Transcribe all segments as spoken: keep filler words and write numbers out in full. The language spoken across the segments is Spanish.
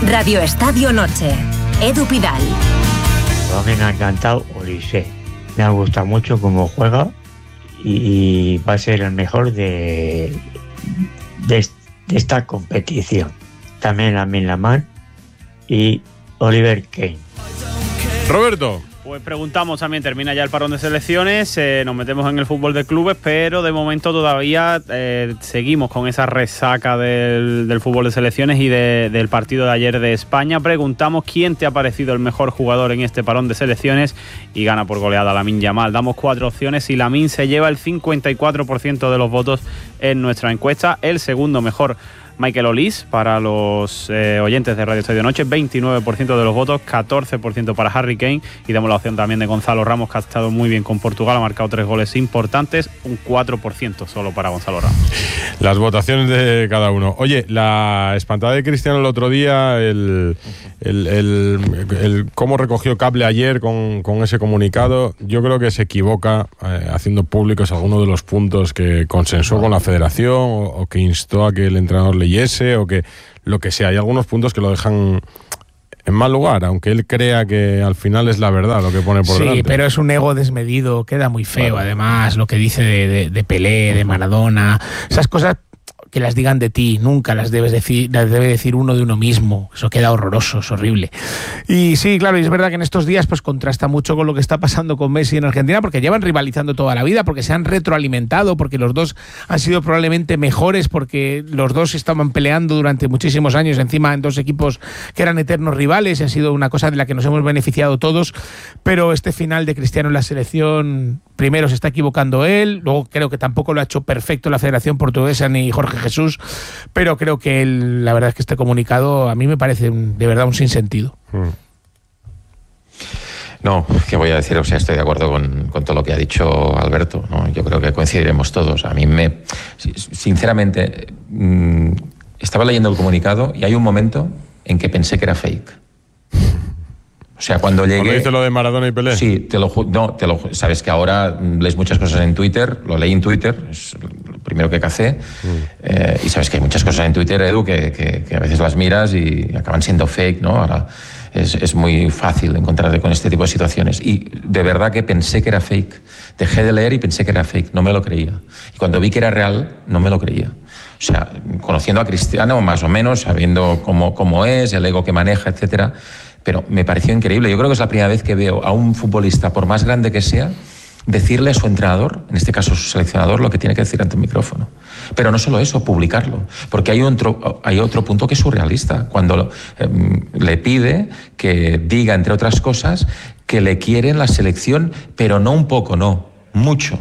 Radio Estadio Noche. Edu Pidal. Me ha encantado Olise. Me ha gustado mucho cómo juega y va a ser el mejor de, de, de esta competición. También Lamine Yamal y Oliver Kane. Roberto. Pues preguntamos también, termina ya el parón de selecciones, eh, nos metemos en el fútbol de clubes, pero de momento todavía eh, seguimos con esa resaca del, del fútbol de selecciones y de, del partido de ayer de España. Preguntamos quién te ha parecido el mejor jugador en este parón de selecciones y gana por goleada Lamine Yamal. Damos cuatro opciones y Lamine se lleva el cincuenta y cuatro por ciento de los votos en nuestra encuesta. El segundo mejor, Michael Olise, para los eh, oyentes de Radio Estadio Noche, veintinueve por ciento de los votos, catorce por ciento para Harry Kane, y damos la opción también de Gonzalo Ramos, que ha estado muy bien con Portugal, ha marcado tres goles importantes, un cuatro por ciento solo para Gonzalo Ramos. Las votaciones de cada uno. Oye, la espantada de Cristiano el otro día, el, el, el, el cómo recogió cable ayer con, con ese comunicado, yo creo que se equivoca eh, haciendo públicos algunos de los puntos que consensuó con la federación o, o que instó a que el entrenador le leyese o que lo que sea. Hay algunos puntos que lo dejan en mal lugar, aunque él crea que al final es la verdad lo que pone por sí, delante. Sí, pero es un ego desmedido, queda muy feo. Claro. Además, lo que dice de, de, de Pelé, de Maradona, esas cosas que las digan de ti, nunca las debes decir, las debe decir uno de uno mismo. Eso queda horroroso, es horrible. Y sí, claro, y es verdad que en estos días pues contrasta mucho con lo que está pasando con Messi en Argentina, porque llevan rivalizando toda la vida, porque se han retroalimentado, porque los dos han sido probablemente mejores, porque los dos estaban peleando durante muchísimos años encima en dos equipos que eran eternos rivales, y ha sido una cosa de la que nos hemos beneficiado todos. Pero este final de Cristiano en la selección, primero se está equivocando él, luego creo que tampoco lo ha hecho perfecto la Federación Portuguesa ni Jorge Jesús, pero creo que él, la verdad es que este comunicado a mí me parece un, de verdad un sinsentido. Mm. No, ¿qué voy a decir? O sea, estoy de acuerdo con, con todo lo que ha dicho Alberto, ¿no? Yo creo que coincidiremos todos. A mí me, sinceramente, mmm, estaba leyendo el comunicado y hay un momento en que pensé que era fake. O sea, cuando llegué... ¿Cuando dice lo de Maradona y Pelé? Sí, te lo, no, te lo, sabes que ahora lees muchas cosas en Twitter, lo leí en Twitter, es lo primero que cacé, mm. eh, y sabes que hay muchas cosas en Twitter, Edu, que, que, que a veces las miras y acaban siendo fake, ¿no? Ahora es, es muy fácil encontrarte con este tipo de situaciones. Y de verdad que pensé que era fake. Dejé de leer y pensé que era fake, no me lo creía. Y cuando vi que era real, no me lo creía. O sea, conociendo a Cristiano más o menos, sabiendo cómo, cómo es, el ego que maneja, etcétera, pero me pareció increíble. Yo creo que es la primera vez que veo a un futbolista, por más grande que sea, decirle a su entrenador, en este caso su seleccionador, lo que tiene que decir ante el micrófono. Pero no solo eso, publicarlo. Porque hay otro, hay otro punto que es surrealista, cuando eh, le pide que diga, entre otras cosas, que le quiere en la selección, pero no un poco, no, mucho.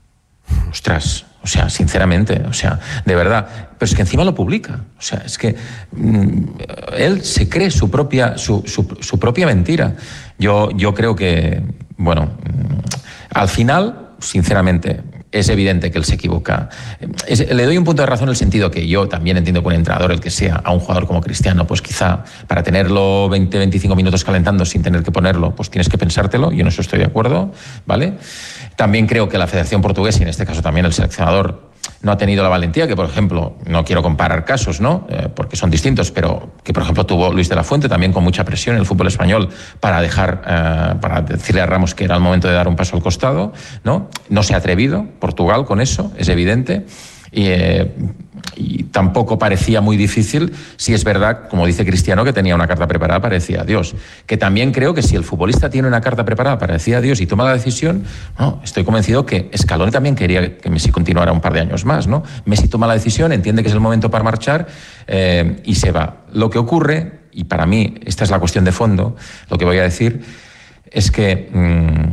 Ostras, o sea, sinceramente, o sea, de verdad. Pero es que encima lo publica. O sea, es que mmm, él se cree su propia, su, su, su propia mentira. Yo, yo creo que, bueno, mmm, al final, sinceramente, es evidente que él se equivoca. Es, le doy un punto de razón en el sentido que yo también entiendo que un entrenador, el que sea, a un jugador como Cristiano, pues quizá para tenerlo veinte, veinticinco minutos calentando sin tener que ponerlo, pues tienes que pensártelo. Yo en eso estoy de acuerdo, ¿vale? También creo que la Federación Portuguesa, y en este caso también el seleccionador, no ha tenido la valentía que, por ejemplo, no quiero comparar casos, ¿no? Eh, porque son distintos, pero que, por ejemplo, tuvo Luis de la Fuente también con mucha presión en el fútbol español para dejar, eh, para decirle a Ramos que era el momento de dar un paso al costado, ¿no? No se ha atrevido Portugal con eso, es evidente. Y, eh, y tampoco parecía muy difícil, si es verdad, como dice Cristiano, que tenía una carta preparada para decir adiós. Que también creo que si el futbolista tiene una carta preparada para decir adiós y toma la decisión, no, estoy convencido que Scaloni también quería que Messi continuara un par de años más, ¿no? Messi toma la decisión, entiende que es el momento para marchar eh, y se va. Lo que ocurre, y para mí esta es la cuestión de fondo, lo que voy a decir, es que mmm,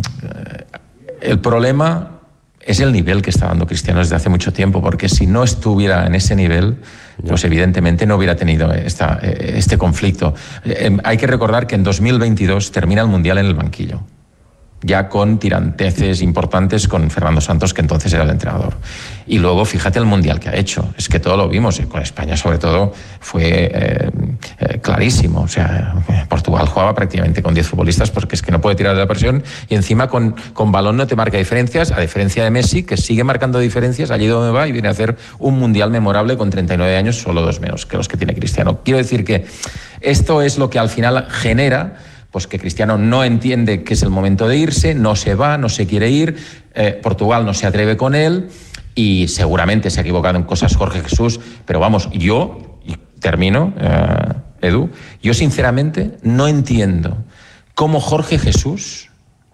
el problema es el nivel que está dando Cristiano desde hace mucho tiempo, porque si no estuviera en ese nivel, pues evidentemente no hubiera tenido esta, este conflicto. Eh, hay que recordar que en dos mil veintidós termina el Mundial en el banquillo, ya con tiranteces importantes con Fernando Santos, que entonces era el entrenador. Y luego, fíjate el Mundial que ha hecho. Es que todo lo vimos, con España sobre todo fue eh, eh, clarísimo. O sea, Portugal jugaba prácticamente con diez futbolistas porque es que no puede tirar de la presión y encima con, con balón no te marca diferencias, a diferencia de Messi, que sigue marcando diferencias allí donde va y viene a hacer un Mundial memorable con treinta y nueve años, solo dos menos que los que tiene Cristiano. Quiero decir que Esto es lo que al final genera pues que Cristiano no entiende que es el momento de irse, no se va, no se quiere ir, eh, Portugal no se atreve con él y seguramente se ha equivocado en cosas Jorge Jesús, pero vamos, yo, y termino, eh, Edu, yo sinceramente no entiendo cómo Jorge Jesús...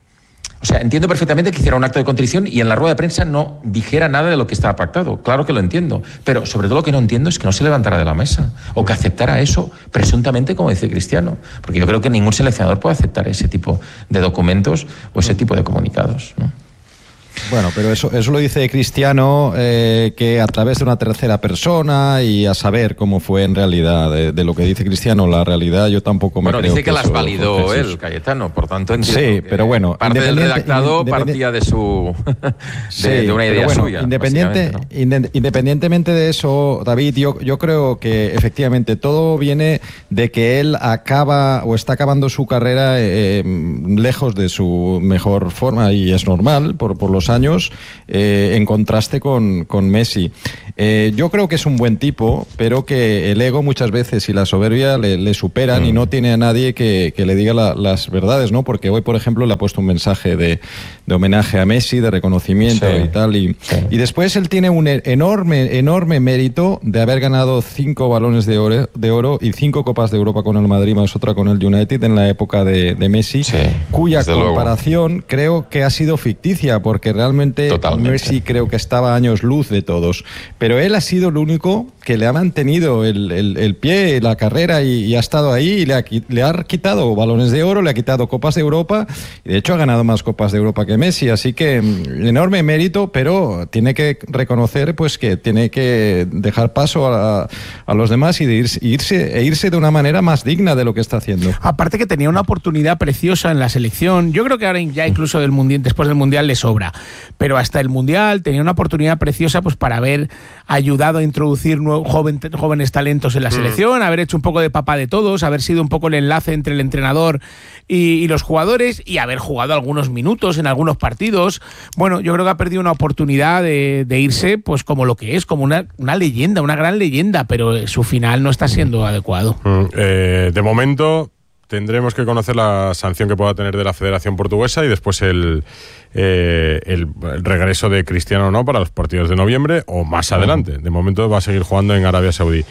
O sea, entiendo perfectamente que hiciera un acto de contrición y en la rueda de prensa no dijera nada de lo que estaba pactado. Claro que lo entiendo. Pero sobre todo lo que no entiendo es que no se levantara de la mesa o que aceptara eso presuntamente, como dice Cristiano. Porque yo creo que ningún seleccionador puede aceptar ese tipo de documentos o ese tipo de comunicados, ¿no? Bueno, pero eso, eso lo dice Cristiano, eh, que a través de una tercera persona y a saber cómo fue en realidad, de, de lo que dice Cristiano, la realidad yo tampoco me bueno, creo dice que, que las validó él, Jesús. Cayetano, por tanto entiendo sí, pero bueno, parte del redactado partía de su de, sí, de una idea bueno, suya. Independiente, ¿no? Independientemente de eso, David, yo, yo creo que efectivamente todo viene de que él acaba o está acabando su carrera eh, lejos de su mejor forma y es normal por, por los años, eh, en contraste con, con Messi. Eh, yo creo que es un buen tipo, pero que el ego muchas veces y la soberbia le, le superan mm. y no tiene a nadie que, que le diga la, las verdades, ¿no? Porque hoy, por ejemplo, le ha puesto un mensaje de, de homenaje a Messi, de reconocimiento sí. y tal. Y, sí. y después él tiene un enorme, enorme mérito de haber ganado cinco balones de oro, de oro y cinco Copas de Europa con el Madrid, más otra con el United en la época de, de Messi, sí, cuya comparación luego. creo que ha sido ficticia, porque realmente Totalmente. Messi creo que estaba a años luz de todos. Pero él ha sido el único que le ha mantenido el, el, el pie, la carrera y, y ha estado ahí y le ha, le ha quitado balones de oro, le ha quitado Copas de Europa y de hecho ha ganado más Copas de Europa que Messi, así que enorme mérito, pero tiene que reconocer pues que tiene que dejar paso a, a los demás y de irse, irse, e irse de una manera más digna de lo que está haciendo. Aparte que tenía una oportunidad preciosa en la selección, yo creo que ahora ya incluso del mundial, después del Mundial le sobra, pero hasta el Mundial tenía una oportunidad preciosa pues para haber ayudado a introducir nuevos, joven, jóvenes talentos en la selección, mm. haber hecho un poco de papá de todos, haber sido un poco el enlace entre el entrenador y, y los jugadores y haber jugado algunos minutos en algunos partidos. Bueno, yo creo que ha perdido una oportunidad de, de irse pues como lo que es, como una, una leyenda, una gran leyenda, pero su final no está siendo adecuado. Mm, eh, de momento tendremos que conocer la sanción que pueda tener de la Federación Portuguesa y después el, eh, el, el regreso de Cristiano, ¿no?, para los partidos de noviembre o más adelante. De momento va a seguir jugando en Arabia Saudí.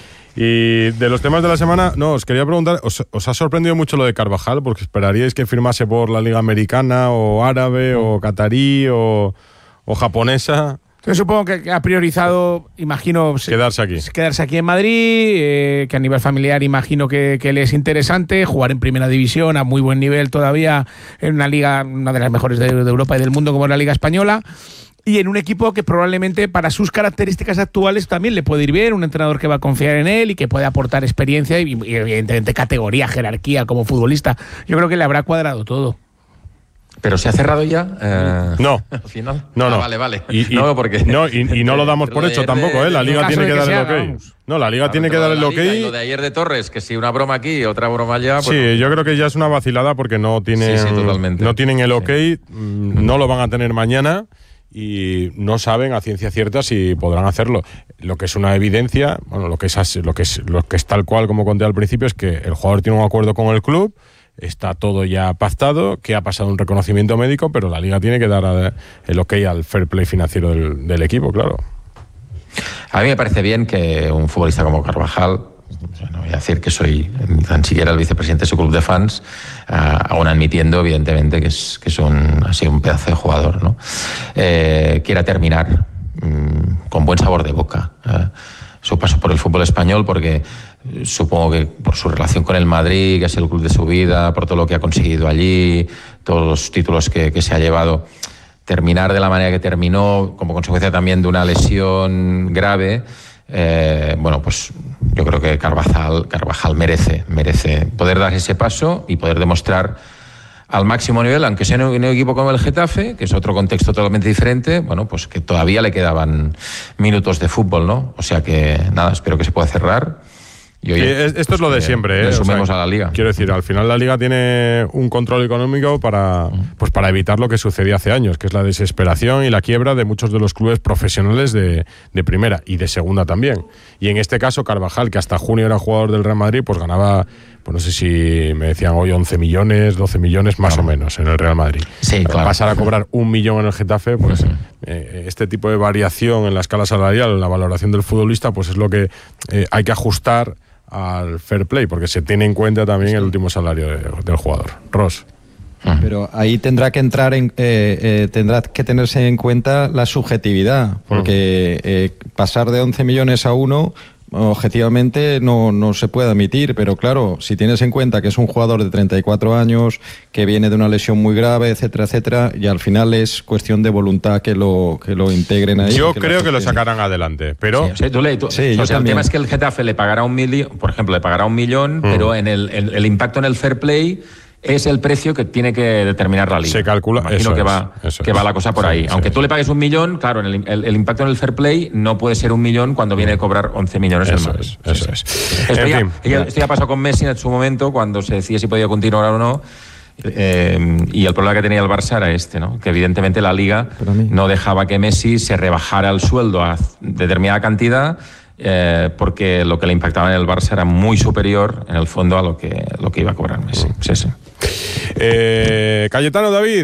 Y de los temas de la semana, no, os quería preguntar, ¿os, os ha sorprendido mucho lo de Carvajal? Porque esperaríais que firmase por la Liga Americana o árabe o catarí o, o japonesa. Yo supongo que ha priorizado, imagino, quedarse aquí. Quedarse aquí en Madrid, eh, que a nivel familiar imagino que, que le es interesante, jugar en primera división a muy buen nivel todavía, en una liga, una de las mejores de, de Europa y del mundo como es la Liga Española, y en un equipo que probablemente para sus características actuales también le puede ir bien, un entrenador que va a confiar en él y que puede aportar experiencia y, y evidentemente categoría, jerarquía como futbolista. Yo creo que le habrá cuadrado todo. ¿Pero se ha cerrado ya? Eh, no. ¿Al final? No, ah, no. Vale, vale. Y, y, no, porque, no, y, y no lo damos por hecho tampoco, ¿eh? La Liga tiene que, que dar el ok. Vamos. No, la Liga claro, tiene que dar el ok. Y lo de ayer de Torres, que si una broma aquí, otra broma allá... Pues sí, no. Yo creo que ya es una vacilada porque no tienen, sí, sí, totalmente. No tienen el ok, sí. no lo van a tener mañana y no saben a ciencia cierta si podrán hacerlo. Lo que es una evidencia, bueno, lo que es, lo que es, lo que es tal cual como conté al principio es que el jugador tiene un acuerdo con el club, está todo ya pactado, que ha pasado un reconocimiento médico, pero la Liga tiene que dar el ok al fair play financiero del, del equipo, claro. A mí me parece bien que un futbolista como Carvajal, no voy a decir que soy tan siquiera el vicepresidente de su club de fans, uh, aún admitiendo evidentemente que es, que es un, ha sido un pedazo de jugador, ¿no? Eh, quiera terminar um, con buen sabor de boca uh, su paso por el fútbol español, porque supongo que por su relación con el Madrid, que es el club de su vida, por todo lo que ha conseguido allí, todos los títulos que, que se ha llevado, terminar de la manera que terminó, como consecuencia también de una lesión grave, eh, bueno, pues yo creo que Carvajal, Carvajal merece, merece poder dar ese paso y poder demostrar al máximo nivel, aunque sea en un equipo como el Getafe, que es otro contexto totalmente diferente, bueno, pues que todavía le quedaban minutos de fútbol, ¿no? O sea que, nada, espero que se pueda cerrar. Y oye, sí, esto es lo de siempre, ¿eh? Sumemos o sea, a la Liga. Quiero decir, al final la Liga tiene un control económico para, pues para evitar lo que sucedía hace años, que es la desesperación y la quiebra de muchos de los clubes profesionales de, de primera y de segunda también. Y en este caso, Carvajal, que hasta junio era jugador del Real Madrid, pues ganaba pues no sé si me decían hoy once millones, doce millones más no. o menos en el Real Madrid. Sí, claro. Pasar a cobrar un millón en el Getafe, pues uh-huh. eh, este tipo de variación en la escala salarial, en la valoración del futbolista, pues es lo que eh, hay que ajustar al fair play, porque se tiene en cuenta también sí. el último salario de, del jugador. Ross. Pero ahí tendrá que entrar en, eh, eh, tendrá que tenerse en cuenta la subjetividad, porque eh, pasar de once millones a uno objetivamente no, no se puede admitir, pero claro, si tienes en cuenta que es un jugador de treinta y cuatro años, que viene de una lesión muy grave, etcétera, etcétera, y al final es cuestión de voluntad que lo, que lo integren ahí. Yo que creo lo que lo sacarán adelante, pero... Sí, o sea, tú le, tú, sí, o yo sea, el también. tema es que el Getafe le pagará un millón, por ejemplo, le pagará un millón, mm. pero en el, el, el impacto en el fair play es el precio que tiene que determinar la liga. Se calcula, imagino eso que es, va eso que es. va la cosa por sí, ahí. sí, Aunque sí. tú le pagues un millón, claro, en el, el, el impacto en el fair play no puede ser un millón cuando viene a cobrar once millones eso el Madrid. Es, eso sí, es. Sí. En Esto, ya, fin. ya, esto ya pasó con Messi en su momento, cuando se decía si podía continuar o no. Eh, y el problema que tenía el Barça era este, ¿no? Que evidentemente la Liga no dejaba que Messi se rebajara el sueldo a determinada cantidad, eh, porque lo que le impactaba en el Barça era muy superior en el fondo a lo que, lo que iba a cobrar Messi. Sí, sí. Eh, Cayetano, David.